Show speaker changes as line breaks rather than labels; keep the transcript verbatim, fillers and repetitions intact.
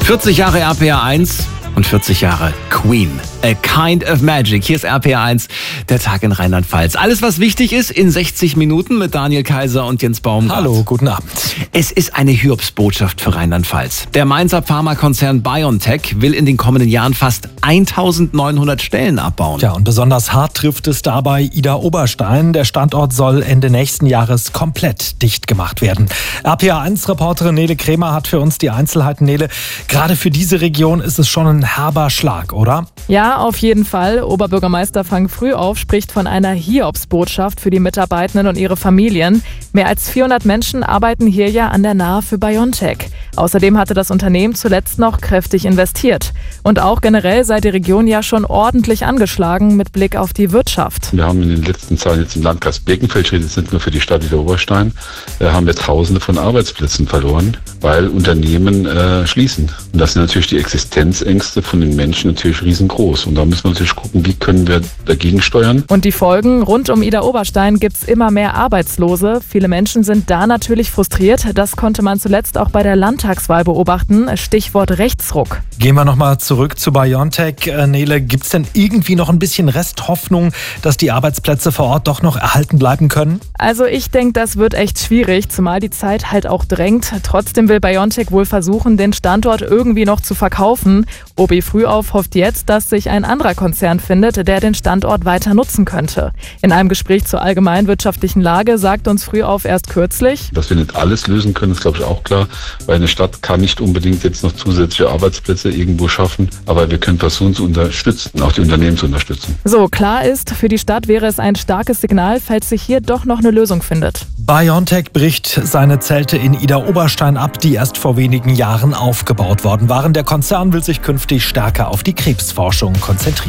vierzig Jahre R P R eins und vierzig Jahre Queen. A Kind of Magic. Hier ist R P R eins, der Tag in Rheinland-Pfalz. Alles, was wichtig ist, in sechzig Minuten mit Daniel Kaiser und Jens Baumgart.
Hallo, guten Abend.
Es ist eine Hiobsbotschaft für Rheinland-Pfalz. Der Mainzer Pharmakonzern BioNTech will in den kommenden Jahren fast eintausendneunhundert Stellen abbauen.
Ja, und besonders hart trifft es dabei Ida Oberstein. Der Standort soll Ende nächsten Jahres komplett dicht gemacht werden. R P R eins-Reporterin Nele Krämer hat für uns die Einzelheiten. Nele, gerade für diese Region ist es schon ein herber Schlag, oder?
Ja, auf jeden Fall. Oberbürgermeister Frank Frühauf spricht von einer Hiobsbotschaft für die Mitarbeitenden und ihre Familien. Mehr als vierhundert Menschen arbeiten hier ja an der Nahe für BioNTech. Außerdem hatte das Unternehmen zuletzt noch kräftig investiert. Und auch generell sei die Region ja schon ordentlich angeschlagen mit Blick auf die Wirtschaft.
Wir haben in den letzten Zahlen jetzt im Landkreis Birkenfeld, steht jetzt nicht nur für die Stadt Ida Oberstein, äh, haben wir Tausende von Arbeitsplätzen verloren, weil Unternehmen äh, schließen. Und das sind natürlich die Existenzängste von den Menschen natürlich riesengroß. Und da müssen wir natürlich gucken, wie können wir dagegen steuern.
Und die Folgen: Rund um Ida Oberstein gibt es immer mehr Arbeitslose. Viele Menschen sind da natürlich frustriert. Das konnte man zuletzt auch bei der Landtagswahl beobachten. Stichwort Rechtsruck.
Gehen wir nochmal zurück zu BioNTech. Äh, Nele, gibt es denn irgendwie noch ein bisschen Resthoffnung, dass die Arbeitsplätze vor Ort doch noch erhalten bleiben können?
Also ich denke, das wird echt schwierig, zumal die Zeit halt auch drängt. Trotzdem will BioNTech wohl versuchen, den Standort irgendwie noch zu verkaufen. Obi Frühauf hofft jetzt, dass sich ein anderer Konzern findet, der den Standort weiter nutzen könnte. In einem Gespräch zur allgemeinen wirtschaftlichen Lage sagt uns Frühauf erst kürzlich:
Dass wir nicht alles lösen können, ist glaube ich auch klar, weil eine Stadt kann nicht unbedingt jetzt noch zusätzliche Arbeitsplätze irgendwo schaffen, aber wir können versuchen zu unterstützen, auch die Unternehmen zu unterstützen.
So, klar ist, für die Stadt wäre es ein starkes Signal, falls sich hier doch noch eine Lösung findet.
BioNTech bricht seine Zelte in Ida Oberstein ab, die erst vor wenigen Jahren aufgebaut worden waren. Der Konzern will sich künftig stärker auf die Krebsforschung konzentrieren.